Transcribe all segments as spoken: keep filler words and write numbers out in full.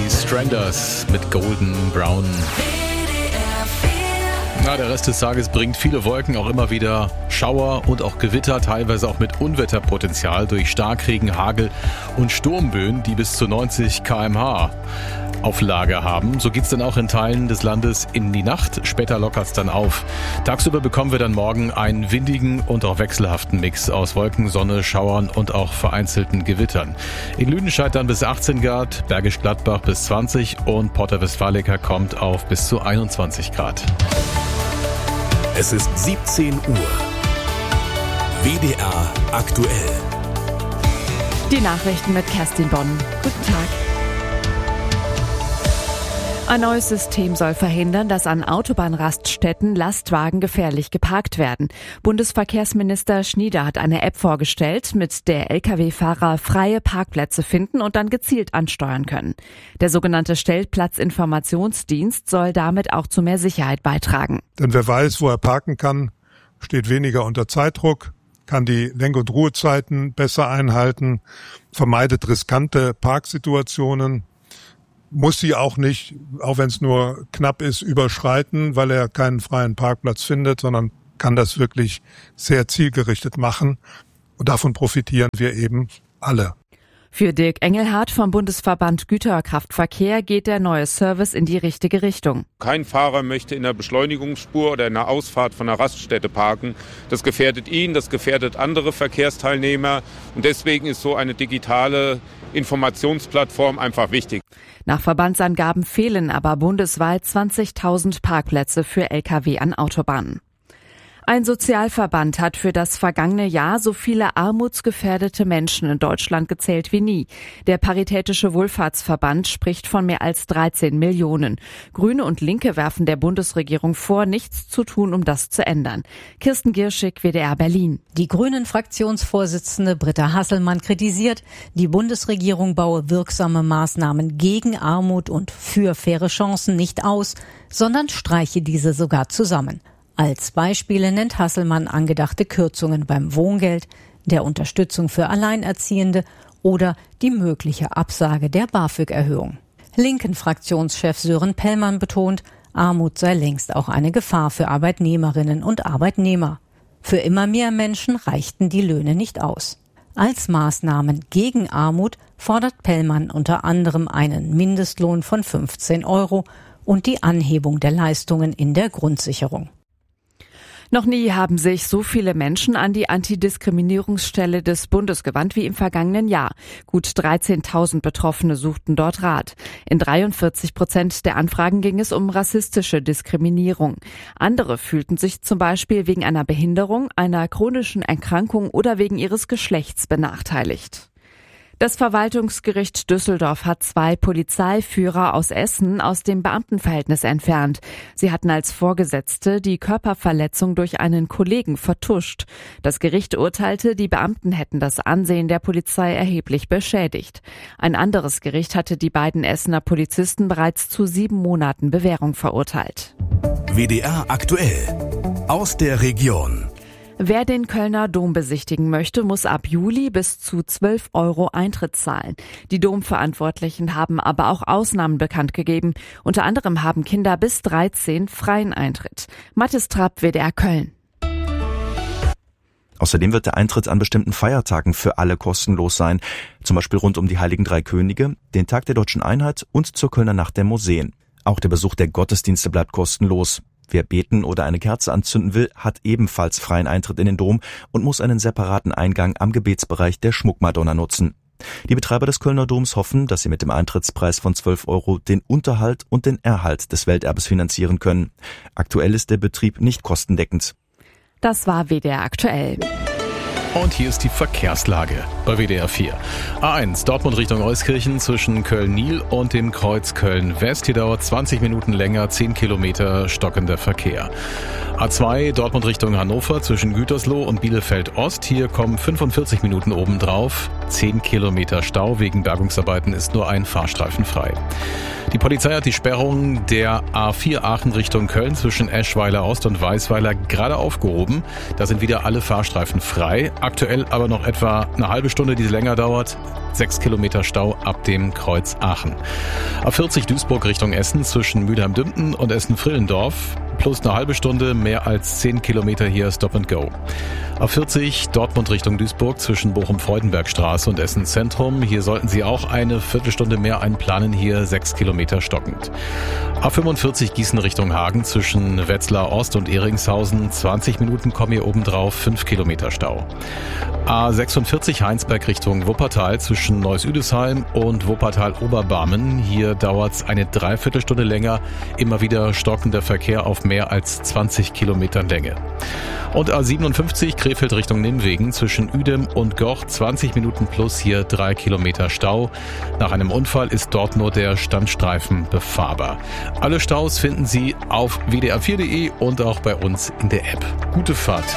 die Stranders mit Golden Brown. Na, der Rest des Tages bringt viele Wolken, auch immer wieder Schauer und auch Gewitter, teilweise auch mit Unwetterpotenzial durch Starkregen, Hagel und Sturmböen, die bis zu neunzig Kilometer pro Stunde auf Lager haben. So geht's dann auch in Teilen des Landes in die Nacht. Später lockert's dann auf. Tagsüber bekommen wir dann morgen einen windigen und auch wechselhaften Mix aus Wolken, Sonne, Schauern und auch vereinzelten Gewittern. In Lüdenscheid dann bis achtzehn Grad, Bergisch Gladbach bis zwanzig und Porta Westfalica kommt auf bis zu einundzwanzig Grad. Es ist siebzehn Uhr. W D R aktuell. Die Nachrichten mit Kerstin Bonn. Guten Tag. Ein neues System soll verhindern, dass an Autobahnraststätten Lastwagen gefährlich geparkt werden. Bundesverkehrsminister Schnieder hat eine App vorgestellt, mit der L K W-Fahrer freie Parkplätze finden und dann gezielt ansteuern können. Der sogenannte Stellplatzinformationsdienst soll damit auch zu mehr Sicherheit beitragen. Denn wer weiß, wo er parken kann, steht weniger unter Zeitdruck, kann die Lenk- und Ruhezeiten besser einhalten, vermeidet riskante Parksituationen, muss sie auch nicht, auch wenn es nur knapp ist, überschreiten, weil er keinen freien Parkplatz findet, sondern kann das wirklich sehr zielgerichtet machen. Und davon profitieren wir eben alle. Für Dirk Engelhardt vom Bundesverband Güterkraftverkehr geht der neue Service in die richtige Richtung. Kein Fahrer möchte in der Beschleunigungsspur oder in der Ausfahrt von einer Raststätte parken. Das gefährdet ihn, das gefährdet andere Verkehrsteilnehmer. Und deswegen ist so eine digitale Informationsplattform einfach wichtig. Nach Verbandsangaben fehlen aber bundesweit zwanzigtausend Parkplätze für L K W an Autobahnen. Ein Sozialverband hat für das vergangene Jahr so viele armutsgefährdete Menschen in Deutschland gezählt wie nie. Der Paritätische Wohlfahrtsverband spricht von mehr als dreizehn Millionen. Grüne und Linke werfen der Bundesregierung vor, nichts zu tun, um das zu ändern. Kirsten Gierschig, W D R Berlin. Die Grünen-Fraktionsvorsitzende Britta Hasselmann kritisiert, die Bundesregierung baue wirksame Maßnahmen gegen Armut und für faire Chancen nicht aus, sondern streiche diese sogar zusammen. Als Beispiele nennt Hasselmann angedachte Kürzungen beim Wohngeld, der Unterstützung für Alleinerziehende oder die mögliche Absage der BAföG-Erhöhung. Linken-Fraktionschef Sören Pellmann betont, Armut sei längst auch eine Gefahr für Arbeitnehmerinnen und Arbeitnehmer. Für immer mehr Menschen reichten die Löhne nicht aus. Als Maßnahmen gegen Armut fordert Pellmann unter anderem einen Mindestlohn von fünfzehn Euro und die Anhebung der Leistungen in der Grundsicherung. Noch nie haben sich so viele Menschen an die Antidiskriminierungsstelle des Bundes gewandt wie im vergangenen Jahr. Gut dreizehntausend Betroffene suchten dort Rat. In dreiundvierzig Prozent der Anfragen ging es um rassistische Diskriminierung. Andere fühlten sich zum Beispiel wegen einer Behinderung, einer chronischen Erkrankung oder wegen ihres Geschlechts benachteiligt. Das Verwaltungsgericht Düsseldorf hat zwei Polizeiführer aus Essen aus dem Beamtenverhältnis entfernt. Sie hatten als Vorgesetzte die Körperverletzung durch einen Kollegen vertuscht. Das Gericht urteilte, die Beamten hätten das Ansehen der Polizei erheblich beschädigt. Ein anderes Gericht hatte die beiden Essener Polizisten bereits zu sieben Monaten Bewährung verurteilt. W D R aktuell. Aus der Region. Wer den Kölner Dom besichtigen möchte, muss ab Juli bis zu zwölf Euro Eintritt zahlen. Die Domverantwortlichen haben aber auch Ausnahmen bekannt gegeben. Unter anderem haben Kinder bis dreizehn freien Eintritt. Mathis Trapp, W D R Köln. Außerdem wird der Eintritt an bestimmten Feiertagen für alle kostenlos sein. Zum Beispiel rund um die Heiligen Drei Könige, den Tag der Deutschen Einheit und zur Kölner Nacht der Museen. Auch der Besuch der Gottesdienste bleibt kostenlos. Wer beten oder eine Kerze anzünden will, hat ebenfalls freien Eintritt in den Dom und muss einen separaten Eingang am Gebetsbereich der Schmuckmadonna nutzen. Die Betreiber des Kölner Doms hoffen, dass sie mit dem Eintrittspreis von zwölf Euro den Unterhalt und den Erhalt des Welterbes finanzieren können. Aktuell ist der Betrieb nicht kostendeckend. Das war W D R aktuell. Und hier ist die Verkehrslage bei W D R vier. A eins, Dortmund Richtung Euskirchen zwischen Köln-Nil und dem Kreuz Köln-West. Hier dauert zwanzig Minuten länger, zehn Kilometer stockender Verkehr. A zwei, Dortmund Richtung Hannover zwischen Gütersloh und Bielefeld-Ost. Hier kommen fünfundvierzig Minuten obendrauf. zehn Kilometer Stau. Wegen Bergungsarbeiten ist nur ein Fahrstreifen frei. Die Polizei hat die Sperrung der A vier Aachen Richtung Köln zwischen Eschweiler Ost und Weißweiler gerade aufgehoben. Da sind wieder alle Fahrstreifen frei. Aktuell aber noch etwa eine halbe Stunde, die länger dauert. Sechs Kilometer Stau ab dem Kreuz Aachen. A vierzig Duisburg Richtung Essen zwischen Mülheim-Dümpten und Essen-Vrillendorf. Plus eine halbe Stunde, mehr als zehn Kilometer hier Stop and Go. A vierzig Dortmund Richtung Duisburg zwischen Bochum-Freudenbergstraße und Essen Zentrum. Hier sollten Sie auch eine Viertelstunde mehr einplanen, hier sechs Kilometer stockend. A fünfundvierzig Gießen Richtung Hagen zwischen Wetzlar Ost und Eringshausen. zwanzig Minuten kommen hier obendrauf, fünf Kilometer Stau. A sechsundvierzig Heinsberg Richtung Wuppertal zwischen Neuss-Üdesheim und Wuppertal-Oberbarmen. Hier dauert es eine Dreiviertelstunde länger, immer wieder stockender Verkehr auf mehr als zwanzig Kilometern Länge. Und A siebenundfünfzig Krefeld Richtung Nimwegen zwischen Uedem und Goch, zwanzig Minuten plus, hier drei Kilometer Stau. Nach einem Unfall ist dort nur der Standstreifen befahrbar. Alle Staus finden Sie auf w d r vier punkt de und auch bei uns in der App. Gute Fahrt.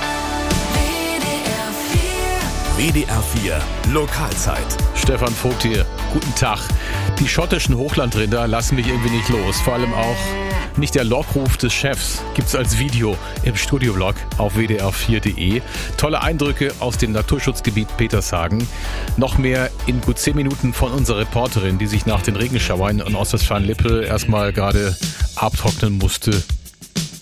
W D R vier Lokalzeit. Stefan Vogt hier. Guten Tag. Die schottischen Hochlandrinder lassen mich irgendwie nicht los. Vor allem auch nicht der Lockruf des Chefs. Gibt's als Video im Studioblog auf w d r vier punkt de. Tolle Eindrücke aus dem Naturschutzgebiet Petershagen. Noch mehr in gut zehn Minuten von unserer Reporterin, die sich nach den Regenschauern in Ostwestfalen-Lippe erstmal gerade abtrocknen musste.